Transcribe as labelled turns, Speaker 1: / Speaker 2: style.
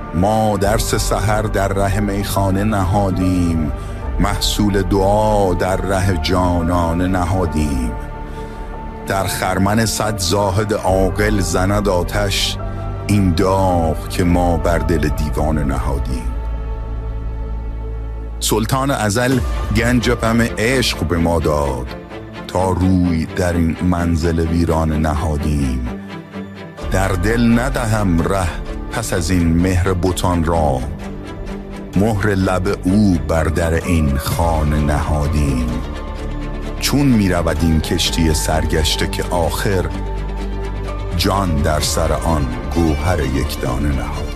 Speaker 1: ما درس سحر در ره میخانه نهادیم، محصول دعا در ره جانانه نهادیم. در خرمن صد زاهد عاقل زند آتش، این داغ که ما بر دل دیوانه نهادیم. سلطان ازل گنج غم عشق به ما داد، تا روی در این منزل ویرانه نهادیم. در دل ندهم ره پس از این مهر بتان را، مهر لب او بر در این خانه نهادیم. چون می رود این کشتی سرگشته که آخر، جان در سر آن گوهر یک دانه نهادیم.